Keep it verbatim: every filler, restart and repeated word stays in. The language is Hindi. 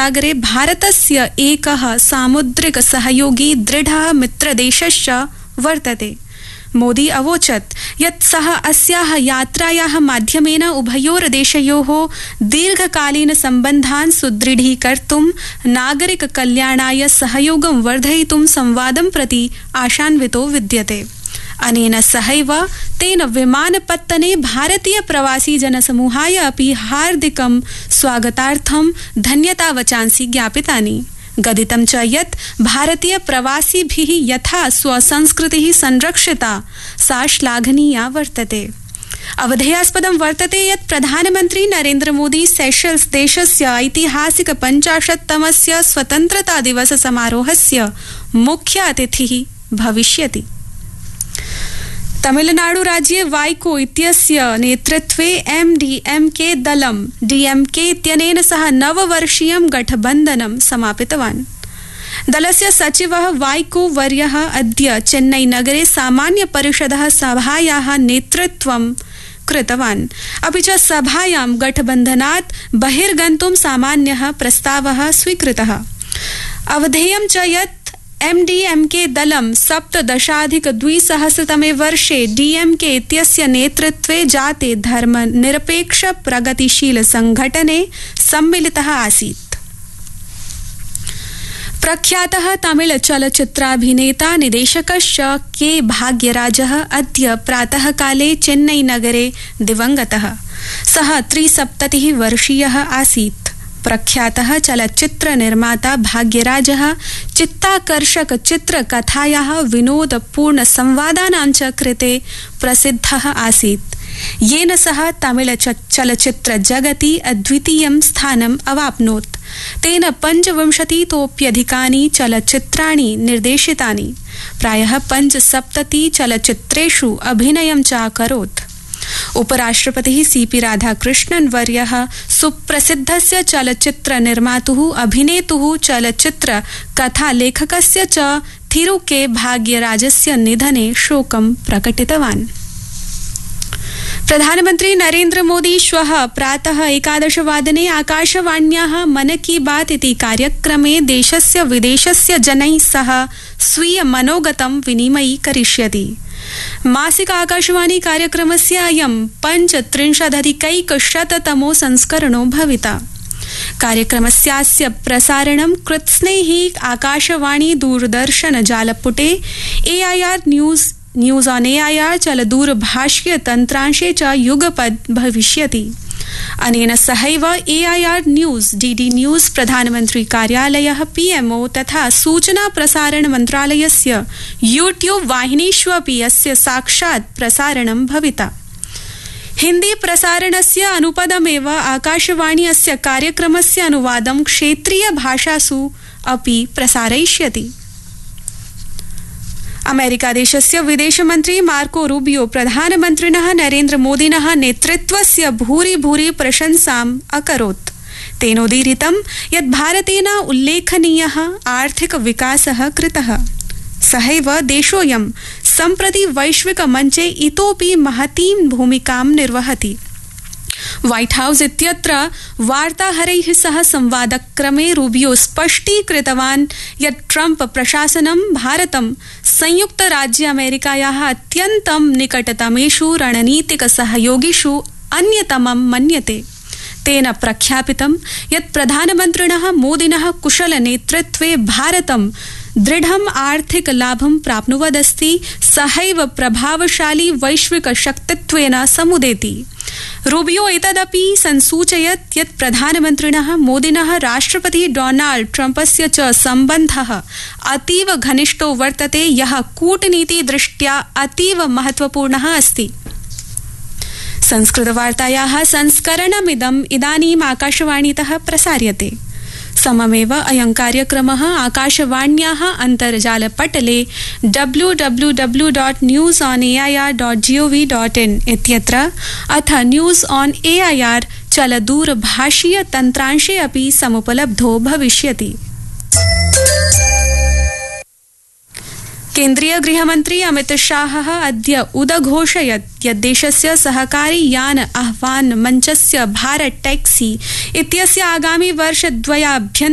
महासागरे भारतस्य एकः सामुद्रिक सहयोगी दृढः मित्रदेशश्च वर्तते। मोदी अवोचत् यत् सः अस्याः यात्रायाः माध्यमेन उभयोर्देशयोः दीर्घकालीन सम्बन्धान् सुदृढीकर्तुं नागरिक कल्याणाय सहयोगं वर्धयितुं संवादं प्रति आशान्वितो विद्यते। अनेन सहैव तेन विमानपत्तने भारतीय प्रवासी जनसमूहाय अपि हार्दिकं स्वागतार्थं धन्यतावचांसि ज्ञापितानि। गदितं च यत् भारतीय प्रवासिभिः यथा स्वसंस्कृतिः संरक्षिता सा श्लाघनीया वर्तते। अवधेयास्पदं वर्तते यत् प्रधानमन्त्री नरेन्द्र मोदी सेशल्स देशस्य ऐतिहासिक पञ्चाशत्तमस्य स्वतन्त्रता दिवस समारोहस्य मुख्य अतिथिः भविष्यति। तमिलनाडु राज्ये वाइको इत्यस्य नेतृत्वे एम डी एम के दलं डी एम के इत्यनेन सह नववर्षीयं गठबन्धनं समापितवान्। दलस्य सचिवः वाइको वर्यः अद्य चेन्नई नगरे सामान्य परिषदः सभायाः नेतृत्वं कृतवान्। अपि च सभायां गठबन्धनात् बहिर्गन्तुं सामान्यः प्रस्तावः स्वीकृतः। अवधेयं च यत् एम डी एम के दलं सप्तदशाधिक द्विसहस्रतमे वर्षे डी एम के इत्यस्य नेतृत्वे जाते धर्मनिरपेक्ष प्रगतिशील संघटने सम्मिलितः आसीत्। प्रख्यातः तमिल चलच्चित्राभिनेता निदेशकश्च के भाग्यराजः अद्य प्रातःकाले चेन्नई नगरे दिवंगतः। सः त्रिसप्ततिः वर्षीयः आसीत्। प्रख्यातः चलच्चित्र निर्माता भाग्यराजः चित्ताकर्षक चित्रकथायाः विनोदपूर्ण संवादानां च कृते प्रसिद्धः आसीत्, येन सः तमिल चलच्चित्र जगति अद्वितीयं स्थानम् अवाप्नोत्। तेन पञ्चविंशतितोप्यधिकानि चलच्चित्राणि निर्देशितानि। प्रायः पञ्चसप्तति चलच्चित्रेषु अभिनयं च अकरोत्। उपराष्ट्रपतिः सी पी राधाकृष्णन् वर्यः सुप्रसिद्धस्य चलच्चित्र निर्मातुः अभिनेतुः चलच्चित्र कथालेखकस्य च थिरु के भाग्यराजस्य निधने शोकं प्रकटितवान्। प्रधानमन्त्री नरेन्द्र मोदी श्वः प्रातः एकादशवादने आकाशवाण्याः मन की बात इति कार्यक्रमे देशस्य विदेशस्य जनैः सह स्वीय मनोगतं विनिमयीकरिष्यति। मासिक आकाशवाणी कार्यक्रमस्य अयं पञ्चत्रिंशदधिकैकशततमो संस्करणो भविता। कार्यक्रमस्यास्य प्रसारणं कृत्स्नैः आकाशवाणी दूरदर्शन जालपुटे AIR news news on AIR चलदूरभाषीय तन्त्रांशे च युगपद् भविष्यति। अनेन सहैव एआईआर न्यूज, डीडी न्यूज, प्रधानमंत्री कार्यालयः, पीएमओ तथा सूचना प्रसारण मन्त्रालयस्य यूट्यूब वाहिनीषु अपि अस्य साक्षात् प्रसारणं भविता। हिन्दी प्रसारणस्य अनुपदमेव आकाशवाणी अस्य कार्यक्रमस्य अनुवादं क्षेत्रीय भाषासु अपि प्रसारयिष्यति। अमेरिकादेशस्य विदेशमन्त्री मार्को रूबियो प्रधानमन्त्रिणः नरेन्द्र मोदिनः नेतृत्वस्य भूरि भूरि प्रशंसाम् अकरोत्। तेनोदीरितं यत् भारतेन उल्लेखनीयः आर्थिक विकासः कृतः। सहैव देशोऽयं सम्प्रति वैश्विक मञ्चे इतोपि महतीं भूमिकां निर्वहति। व्हाइट हाउस इत्यत्र वार्ताहरैः सह संवादक्रमे रूबियो स्पष्टीकृतवान् यत् ट्रम्प प्रशासनं भारतं संयुक्त राज्य अमेरिकायाः अत्यन्तं निकटतमेषु रणनीतिक सहयोगिषु अन्यतमं मन्यते। तेन प्रख्यापितं यत् प्रधानमन्त्रिणः मोदिनः कुशल नेतृत्वे भारतं दृढम् आर्थिक लाभं प्राप्नुवदस्ति, सहैव प्रभावशाली वैश्विक शक्तित्वेन समुदेति। रूबियो एतदपि संसूचयत् यत् प्रधानमन्त्रिणः मोदिनः राष्ट्रपति डोनाल्ड ट्रम्पस्य च सम्बन्धः अतीव घनिष्ठो वर्तते, यः कूटनीतिदृष्ट्या अतीव महत्वपूर्णः अस्ति। संस्कृतवार्तायाः संस्करणमिदम् इदानीम् आकाशवाणीतः प्रसार्यते। सममेव अयं कार्यक्रमः आकाशवाण्याः अन्तर्जालपटले W W W dot news on AIR dot gov dot in इत्यत्र अथ न्यूज ऑन एआईआर चलदूरभाषीय तन्त्रांशे अपि समुपलब्धो भविष्यति। केन्द्रीय गृहमन्त्री अमित शाहः अद्य उदघोषयत् यत् देशस्य सहकारी यान आह्वान मञ्चस्य भारत टैक्सी इत्यस्य आगामि वर्षद्वयाभ्यन्तरे